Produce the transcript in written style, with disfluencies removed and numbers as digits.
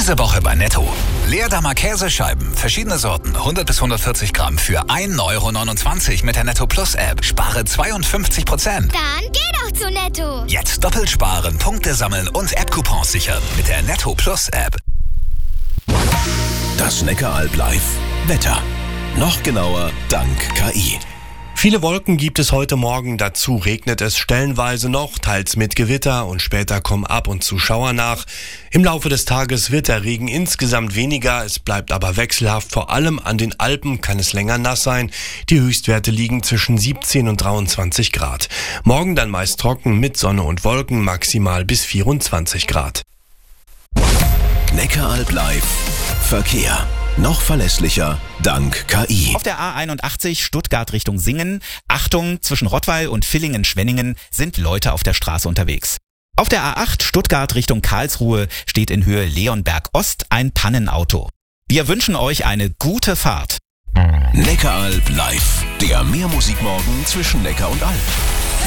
Diese Woche bei Netto. Leerdammer Käsescheiben, verschiedene Sorten, 100 bis 140 Gramm für 1,29 € mit der Netto Plus App. Spare 52%. Dann geh doch zu Netto. Jetzt doppelt sparen, Punkte sammeln und App-Coupons sichern mit der Netto Plus App. Das Neckaralb live. Wetter. Noch genauer dank KI. Viele Wolken gibt es heute Morgen, dazu regnet es stellenweise noch, teils mit Gewitter und später kommen ab und zu Schauer nach. Im Laufe des Tages wird der Regen insgesamt weniger, es bleibt aber wechselhaft, vor allem an den Alpen kann es länger nass sein. Die Höchstwerte liegen zwischen 17 und 23 Grad. Morgen dann meist trocken mit Sonne und Wolken, maximal bis 24 Grad. Neckaralb live. Verkehr. Noch verlässlicher dank KI. Auf der A81 Stuttgart Richtung Singen. Achtung, zwischen Rottweil und Villingen-Schwenningen sind Leute auf der Straße unterwegs. Auf der A8 Stuttgart Richtung Karlsruhe steht in Höhe Leonberg Ost ein Pannenauto. Wir wünschen euch eine gute Fahrt. Neckaralb live. Der Mehrmusikmorgen zwischen Neckar und Alb.